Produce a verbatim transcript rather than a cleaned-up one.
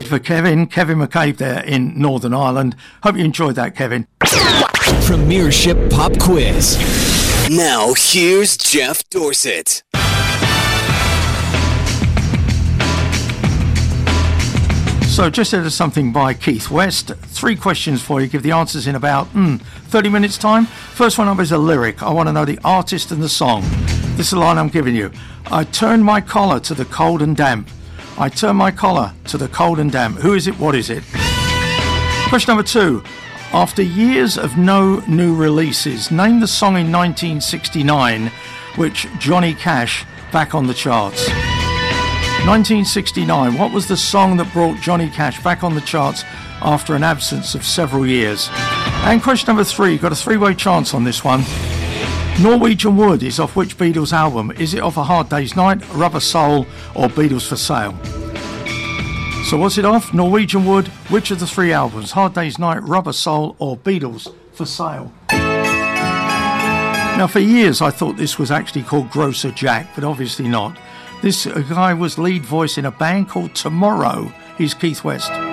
For Kevin, Kevin McCabe there in Northern Ireland. Hope you enjoyed that, Kevin. Premiership Pop Quiz. Now, here's Jeff Dorsett. So, just out of something by Keith West. Three questions for you. Give the answers in about mm, thirty minutes' time. First one up is a lyric. I want to know the artist and the song. This is the line I'm giving you. I turn my collar to the cold and damp. I turn my collar to the cold and damp. Who is it? What is it? Question number two. After years of no new releases, name the song in nineteen sixty-nine which Johnny Cash back on the charts. nineteen sixty-nine. What was the song that brought Johnny Cash back on the charts after an absence of several years? And question number three. Got a three-way chance on this one. Norwegian Wood is off which Beatles album? Is it off A Hard Day's Night, Rubber Soul, or Beatles for Sale? So what's it off? Norwegian Wood. Which of the three albums? Hard Day's Night, Rubber Soul, or Beatles for Sale? Now, for years I thought this was actually called Grocer Jack, but obviously not. This guy was lead voice in a band called Tomorrow. He's Keith West.